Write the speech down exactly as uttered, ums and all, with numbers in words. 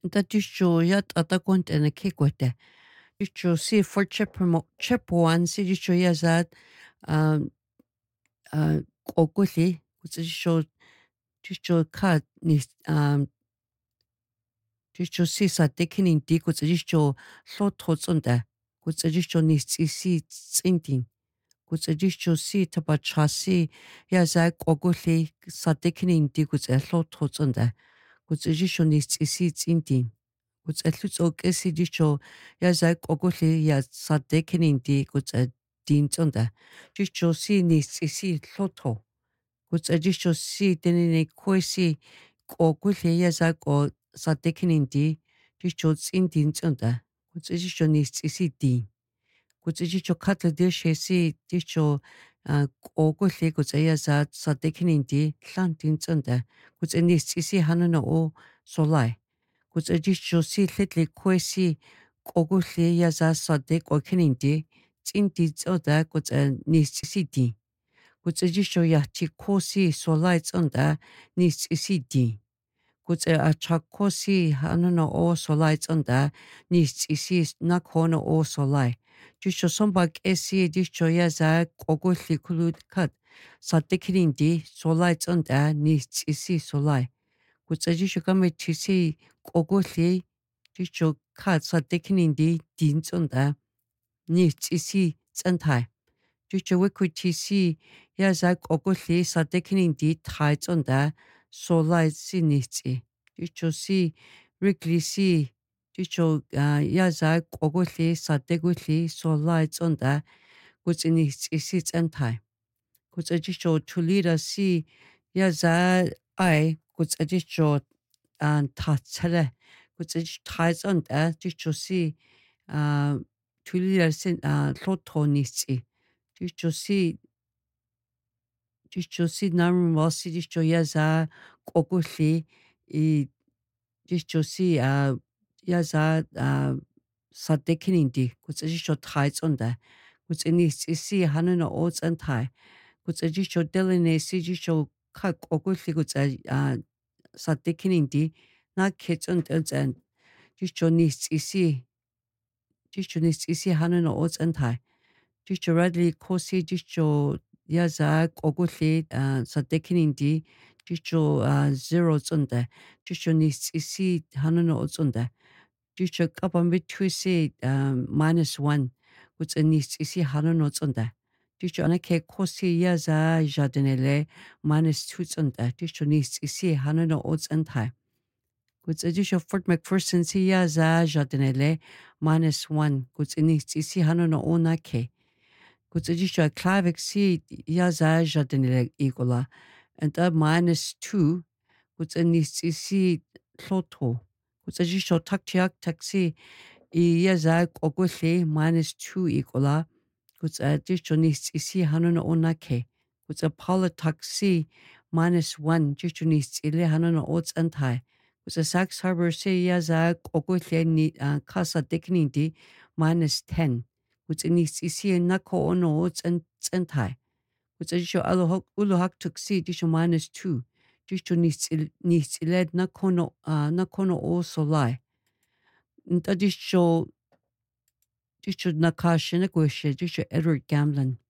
Da disho yat atakont and a kikwete. Disho si for chip chip one, si disho yazat, um, uh, oguli, which is show disho cut, nis, um, disho si sa taking dick, which is show so tots on that, which is show nis si tsinting. Which is disho si taba chassi, yazak oguli, sa taking dick, which is so tots on that, which is show nis si tsinting. Which at least okay, see this show. Yes, I ogoli ya sadekening di which a dint on the. Just show see ni see loto. Which I just show see then quasi ogoli yes I go sadekening di. Just shows in dint on the. Which is show ni see di. Which is just show cut the dish see this show. Uh, ogoli which I yes at sadekening di. Land dint on the. Which any see hanano o so lie. Which I just show see little quasi oguli yaza sade quakinindi, tinti or that which a niece city. Which I just show yati cosi so lights on that niece city. Which a chacosi hanano or so lights on that niece is not corner or so light. Just show some back esi just show yaza oguli could cut. Sadekinindi so lights on that niece is so light. Which I just come to see ogoli just cut so taking in the dins on the needs to see santai. Just a wicked to see yes, I ogoli so taking in the tides on the so light sinity. Just to see Rickly see just yes, I ogoli so teguli so lights on the which in its is anti. Which I just show to lead us see yes, I which I just show and tatsele, which is ties on that, just to see, uh, to listen, uh, lotonisi, just to see, just to see, Narum was just to yaza, oguli, just to see, uh, yaza, uh, sadekinindi, which is just ties on that, which in this is see, Hanana odds and tie, which is just to deline, see, just to cut oguli, which uh, sadekinindi, not kids on and just journalists isi just journalists isi ha는 odds and tie just radley cosi just jo yaza oguli uh sadekinindi just jo uh zeros on the just journalists isi ha는 odds on the just jo kapan betwisi um minus one which is isi ha는 odds on the just jo anake cosi yaza jardinele minus two on the just journalists isi ha는 odds and tie. Goods addition Fort McPherson si ya za jardinele minus one. Goods inis isi hano no ona ke. Goods addition clavic si ya za jardinele egola. And the minus two. Goods inis isi loto. Goods addition taktiak taxi ya za oguli minus two egola. Goods addition isi hano no ona ke. Goods a politaxi minus one. Jichunis ile hano no odds and high. Was a Sax Harbor say yaza ogutli casa dignity minus ten, which in this is here nako ono and sentai, which is your uluhak took see disho minus two, disho nis led nakono uh nakono also lie. That disho disho nakashinakwisha disho Edward Gamlin.